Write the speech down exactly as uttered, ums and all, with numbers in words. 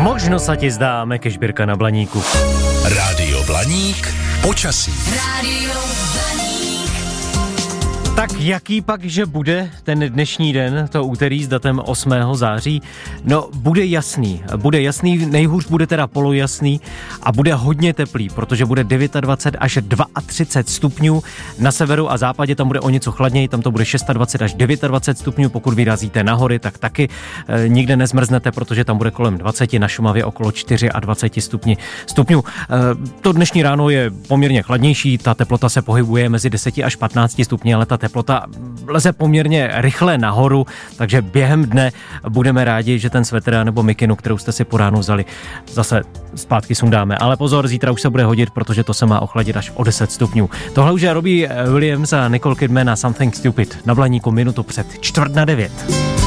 Možno sa ti zdáme, Kešbírka na Blaníku. Rádio Blaník, počasí. Rádio Blaník. Tak jaký pak, že bude ten dnešní den, to úterý s datem osmého září? No, bude jasný. Bude jasný, nejhůř bude teda polojasný a bude hodně teplý, protože bude dvacet devět až třicet dva stupňů. Na severu a západě tam bude o něco chladněji, tam to bude dvacet šest až dvacet devět stupňů. Pokud vyrazíte nahory, tak taky e, nikde nezmrznete, protože tam bude kolem dvacet, na Šumavě okolo dvacet čtyři stupni, stupňů. E, to dnešní ráno je poměrně chladnější, ta teplota se pohybuje mezi deset až patnáct stupni, ale ta teplota leze poměrně rychle nahoru, takže během dne budeme rádi, že ten svetr nebo mikinu, kterou jste si po ránu vzali, zase zpátky sundáme. Ale pozor, zítra už se bude hodit, protože to se má ochladit až o deset stupňů. Tohle už je Robbie Williams a Nicole Kidman a Something Stupid na Blaníku minutu před čtvrt na devět.